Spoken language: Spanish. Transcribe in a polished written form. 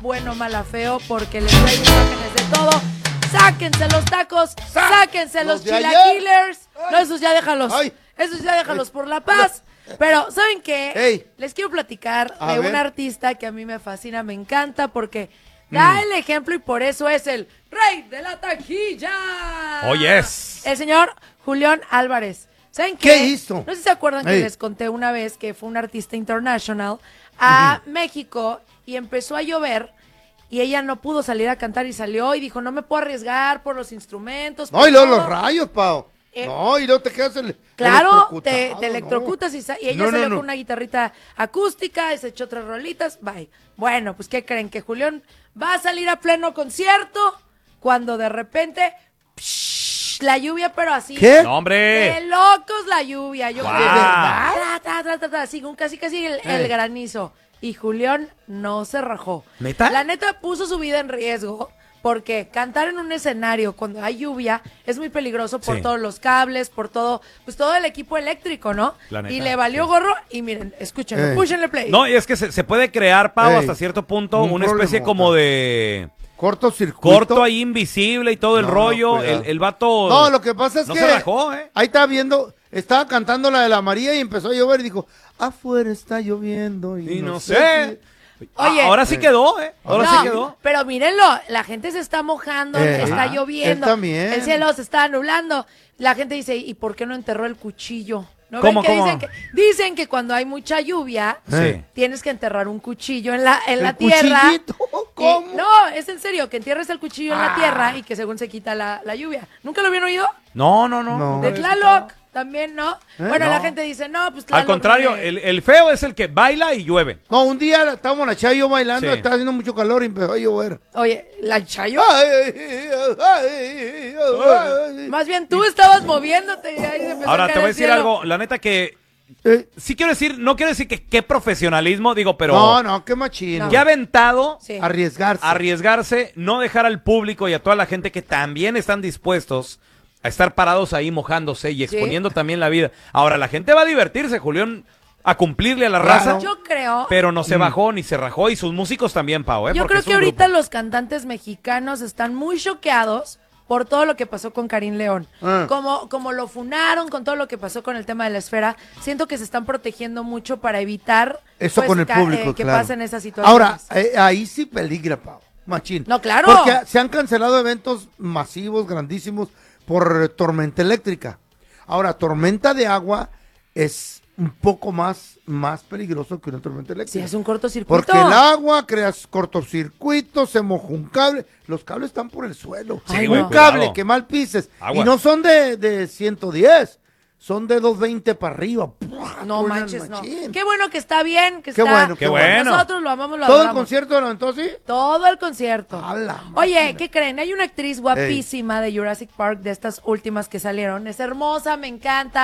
bueno, mala, feo, porque les traigo imágenes de todo. Sáquense los tacos, sáquense los chilaquilers. No, esos ya déjalos. Esos ya déjalos por la paz. Pero, ¿saben qué? Les quiero platicar de un artista que a mí me fascina, me encanta, porque da el ejemplo y por eso es el rey de la taquilla. ¡Oh, yes! El señor Julián Álvarez. ¿Saben qué? ¿Qué hizo? No sé si se acuerdan que les conté una vez que fue un artista international a México y empezó a llover y ella no pudo salir a cantar y salió y dijo, no me puedo arriesgar por los instrumentos. No, y luego los rayos, Pau. No, y luego te quedas claro, te electrocutas y ella salió con una guitarrita acústica y se echó 3 rolitas, bye. Bueno, pues ¿qué creen? Que Julián va a salir a pleno concierto cuando de repente la lluvia, pero así. ¿Qué? ¡No, hombre! ¡De locos la lluvia! Yo ¡Guau! así casi el granizo. Y Julián no se rajó. ¿Neta? La neta puso su vida en riesgo. Porque cantar en un escenario cuando hay lluvia es muy peligroso por todos los cables, por todo, pues todo el equipo eléctrico, ¿no? Y le valió gorro y miren, escúchenlo, púchenle play. No, y es que se puede crear, Pau, hasta cierto punto, una especie como de cortocircuito. Corto ahí invisible y todo el rollo. El vato. No, lo que pasa es no que se rajó, ahí estaba cantando la de la María y empezó a llover y dijo, afuera está lloviendo. Y no sé. Oye, ahora sí quedó, Ahora sí quedó. Pero mírenlo, la gente se está mojando, está lloviendo, él también. El cielo se está nublando. La gente dice, ¿y por qué no enterró el cuchillo? ¿No ¿Cómo, ven que cómo? dicen que cuando hay mucha lluvia, tienes que enterrar un cuchillo en la tierra. ¿Cuchillito? ¿Cómo? No, es en serio, que entierres el cuchillo en la tierra y que según se quita la lluvia. ¿Nunca lo habían oído? No. De Tlaloc. También, ¿no? Bueno, la gente dice, no, pues Tlaloc. Al contrario, el feo es el que baila y llueve. No, un día estábamos la Chayo bailando, estaba haciendo mucho calor y empezó a llover. Oye, ¿la Chayo? Más bien tú estabas moviéndote y ahí se empezó Ahora, a te caer voy a el decir cielo. algo, la neta que... sí quiero decir, no quiero decir que qué profesionalismo, digo, pero... No, qué machino. Qué aventado arriesgarse, no dejar al público y a toda la gente que también están dispuestos a estar parados ahí mojándose y exponiendo también la vida. Ahora, la gente va a divertirse, Julián, a cumplirle a la raza. Yo creo. Pero no se bajó ni se rajó y sus músicos también, Pau, Yo creo que ahorita los cantantes mexicanos están muy choqueados por todo lo que pasó con Karim León. Como lo funaron, con todo lo que pasó con el tema de la esfera, siento que se están protegiendo mucho para evitar eso con el público, que pasen esas situaciones. Ahora, ahí sí peligra, Pau, machín. No, claro. Porque se han cancelado eventos masivos, grandísimos, por tormenta eléctrica. Ahora, tormenta de agua es un poco más peligroso que una tormenta eléctrica. Sí, es un cortocircuito. Porque el agua crea cortocircuito, se moja un cable, los cables están por el suelo. Sí, un güey, cable cuidado. que mal pises. Agua. Y no son de 110, son de 220 para arriba. No manches, no. Qué bueno que está bien, que Qué está. bueno, qué bueno. Nosotros lo amamos, lo ¿Todo el adoramos. concierto lo aventó así? Todo el concierto. A la Oye, máquina. ¿qué creen? Hay una actriz guapísima de Jurassic Park, de estas últimas que salieron. Es hermosa, me encanta.